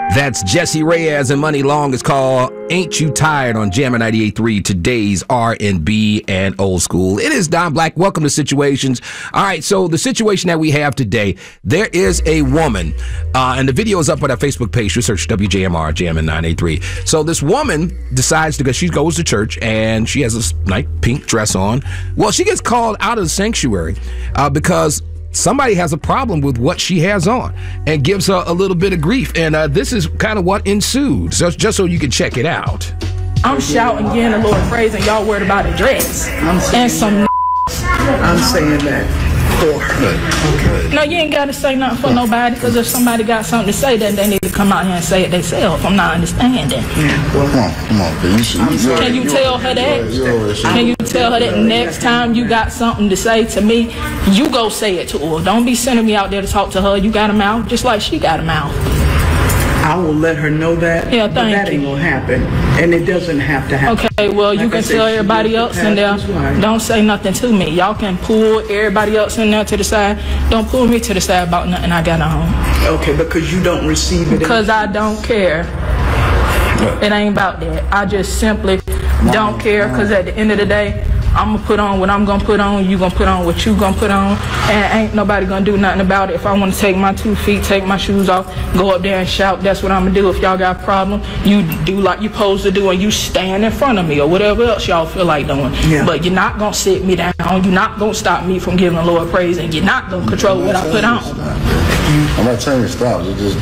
That's Jesse Reyes and Money Long. Is called Ain't You Tired on Jammer 98.3, today's R&B and old school. It is Don Black. Welcome to Situations. All right, so the situation that we have today, there is a woman, and the video is up on our Facebook page. You search WJMR, Jammer 98.3. So this woman decides to go, she goes to church, and she has this nice pink dress on. Well, she gets called out of the sanctuary because somebody has a problem with what she has on and gives her a little bit of grief. And this is kind of what ensued. So just so you can check it out. I'm shouting, getting the Lord praise, and y'all worried about a dress. I'm saying that for her. Okay. No, you ain't got to say nothing for nobody, because if somebody got something to say, then they need to come out here and say it themselves. I'm not understanding. Yeah, well, come on, Can you tell her that? Can you tell her that next time you got something to say to me, you go say it to her. Don't be sending me out there to talk to her. You got a mouth just like she got a mouth. I will let her know that. Yeah, thank that ain't gonna happen, and it doesn't have to happen. Okay, well, you can tell everybody else in there. Don't say nothing to me. Y'all can pull everybody else in there to the side. Don't pull me to the side about nothing I got on. Okay, because you don't receive it. Because I don't care. It ain't about that. I just simply don't care, because at the end of the day, I'm going to put on what I'm going to put on, you going to put on what you going to put on, and ain't nobody going to do nothing about it. If I want to take my 2 feet, take my shoes off, go up there and shout, that's what I'm going to do. If y'all got a problem, you do like you supposed to do, and you stand in front of me or whatever else y'all feel like doing. Yeah. But you're not going to sit me down. You're not going to stop me from giving the Lord praise, and you're not going to control what I put on. I'm not telling you to stop. You just...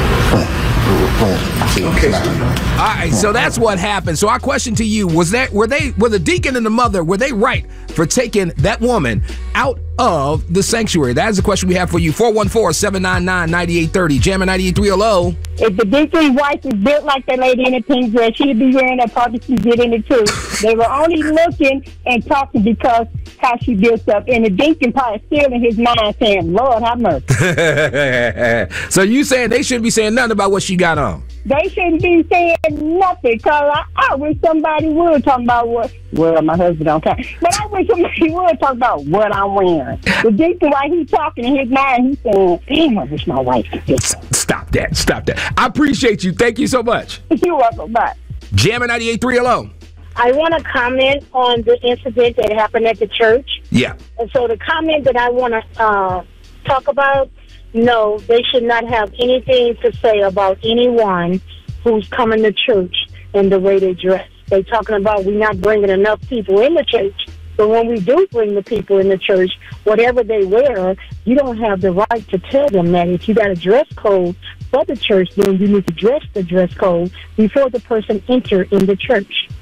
Okay. All right, so that's what happened. So our question to you was that were the deacon and the mother, were they right for taking that woman out of the sanctuary? That is the question we have for you. 414-799-9830. Jammer 98.3. Hello. If the deacon's wife is built like that lady in the pink dress, she'd be wearing that, probably she did in it too. They were only looking and talking because how she built up, and the deacon probably still in his mind saying, Lord have mercy. So you saying they shouldn't be saying nothing about what she got on? They shouldn't be saying nothing, because I wish somebody would talk about what, well, my husband don't care, but I wish somebody would talk about what I'm wearing. The deacon, while he's talking in his mind, he's saying, damn, I wish my wife could do that. Stop that. I appreciate you. Thank you so much. You're welcome. Bye. Jammer 98.3. Hello. I want to comment on the incident that happened at the church. Yeah. And so the comment that I want to talk about, no, they should not have anything to say about anyone who's coming to church and the way they dress. They're talking about we're not bringing enough people in the church. But when we do bring the people in the church, whatever they wear, you don't have the right to tell them that. If you got a dress code for the church, then you need to dress the dress code before the person enter in the church.